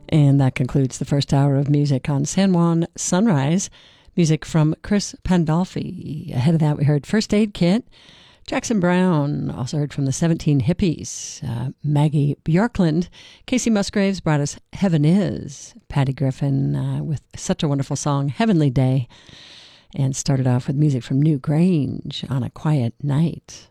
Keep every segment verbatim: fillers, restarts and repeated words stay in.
And that concludes the first hour of music on San Juan Sunrise. Music from Chris Pandolfi. Ahead of that, we heard First Aid Kit, Jackson Browne, also heard from the seventeen Hippies, uh, Maggie Bjorklund. Casey Musgraves brought us Heaven Is, Patty Griffin uh, with such a wonderful song, Heavenly Day, and started off with music from New Grange, On a Quiet Night.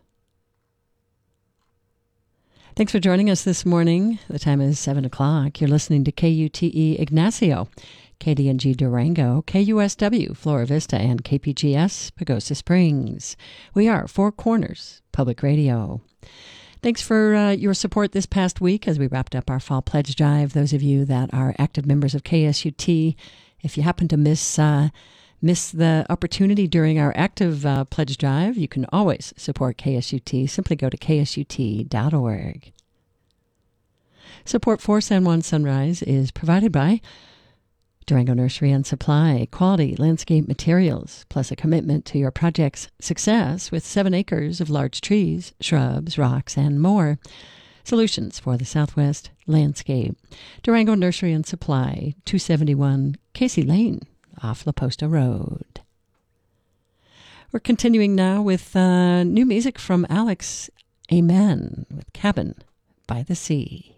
Thanks for joining us this morning. The time is seven o'clock. You're listening to K U T E Ignacio, K D N G Durango, K U S W Flora Vista, and K P G S Pagosa Springs. We are Four Corners Public Radio. Thanks for uh, your support this past week as we wrapped up our Fall Pledge Drive. Those of you that are active members of K S U T, if you happen to miss uh, miss the opportunity during our active uh, pledge drive, you can always support K S U T. Simply go to K S U T dot org. Support for San Juan Sunrise is provided by Durango Nursery and Supply, quality landscape materials, plus a commitment to your project's success with seven acres of large trees, shrubs, rocks, and more. Solutions for the Southwest landscape. Durango Nursery and Supply, two seventy-one Casey Lane, off La Posta Road. We're continuing now with uh, new music from Alex Amen with Cabin by the Sea.